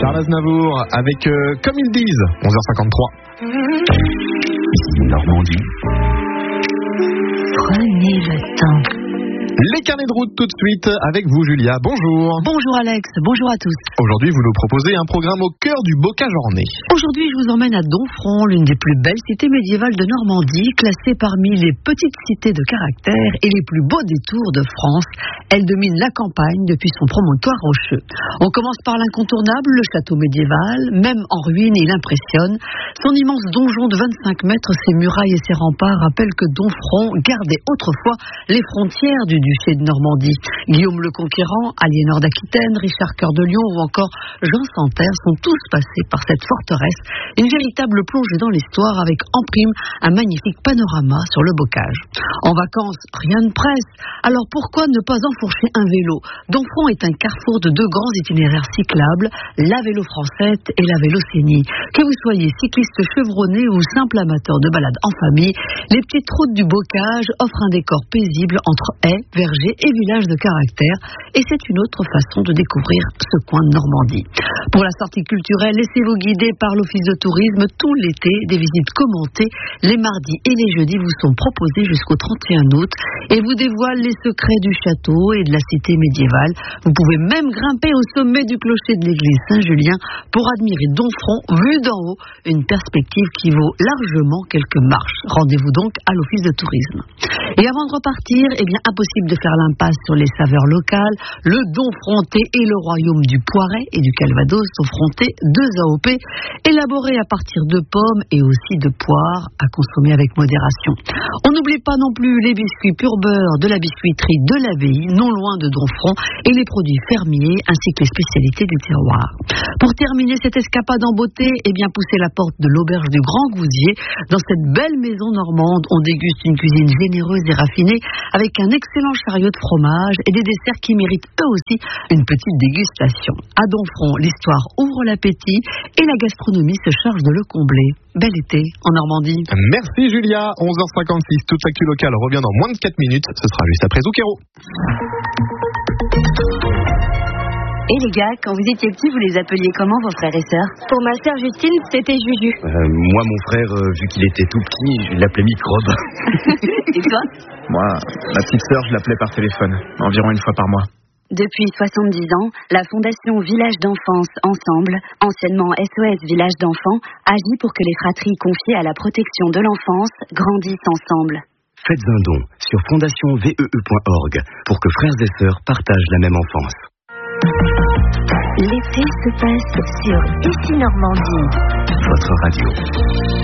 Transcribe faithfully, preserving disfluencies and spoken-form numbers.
Charles Aznavour avec euh, Comme ils disent, onze heures cinquante-trois. Ici Normandie. Prenez le temps. Les carnets de route tout de suite avec vous, Julia. Bonjour. Bonjour Alex, bonjour à tous. Aujourd'hui, vous nous proposez un programme au cœur du bocage ornais. Aujourd'hui, je vous emmène à Domfront, l'une des plus belles cités médiévales de Normandie, classée parmi les petites cités de caractère et les plus beaux détours de France. Elle domine la campagne depuis son promontoire rocheux. On commence par l'incontournable, le château médiéval. Même en ruine, il impressionne. Son immense donjon de vingt-cinq mètres, ses murailles et ses remparts rappellent que Domfront gardait autrefois les frontières du duché de Normandie. Guillaume le Conquérant, Aliénor d'Aquitaine, Richard Cœur de Lion ou encore Jean sans Terre sont tous passés par cette forteresse. Une véritable plongée dans l'histoire avec en prime un magnifique panorama sur le bocage. En vacances, rien ne presse. Alors pourquoi ne pas enfourcher un vélo? Domfront est un carrefour de deux grands itinéraires cyclables, la vélo française et la vélocénie. Que vous soyez cycliste chevronné ou simple amateur de balade en famille, les petites routes du bocage offrent un décor paisible entre haies, vergers et villages de caractère, et c'est une autre façon de découvrir ce coin de Normandie. Pour la sortie culturelle, laissez-vous guider par l'office de tourisme tout l'été. Des visites commentées les mardis et les jeudis vous sont proposées jusqu'au trente et un août et vous dévoilent les secrets du château et de la cité médiévale. Vous pouvez même grimper au sommet du clocher de l'église Saint-Julien pour admirer Domfront vue d'en haut, une perspective qui vaut largement quelques marches. Rendez-vous donc à l'office de tourisme. Et avant de repartir, eh bien impossible de faire l'impasse sur les saveurs locales. Le Domfrontais et le royaume du Poiret et du Calvados sont frontés, deux A O P élaborés à partir de pommes et aussi de poires à consommer avec modération. On n'oublie pas non plus les biscuits pur beurre de la biscuiterie de l'Abbaye, non loin de Domfront, et les produits fermiers ainsi que les spécialités du terroir. Pour terminer cette escapade en beauté, eh bien poussez la porte de l'auberge du Grand Gousier. Dans cette belle maison normande, on déguste une cuisine généreuse et raffinée avec un excellent chariot de fromage et des desserts qui méritent eux aussi une petite dégustation. À Domfront, l'histoire ouvre l'appétit et la gastronomie se charge de le combler. Bel été en Normandie. Merci Julia, onze heures cinquante-six. Toute l'actu locale revient dans moins de quatre minutes. Ce sera juste après Zucchero. Et les gars, quand vous étiez petits, vous les appeliez comment vos frères et sœurs? Pour ma sœur Justine, c'était Juju. Euh, moi, mon frère, euh, vu qu'il était tout petit, je l'appelais Microbe. Et toi? Moi, ma petite sœur, je l'appelais par téléphone, environ une fois par mois. Depuis soixante-dix ans, la Fondation Village d'Enfance Ensemble, anciennement S O S Village d'Enfants, agit pour que les fratries confiées à la protection de l'enfance grandissent ensemble. Faites un don sur fondation v e e point org pour que frères et sœurs partagent la même enfance. L'été se passe sur Ici Normandie. Votre radio.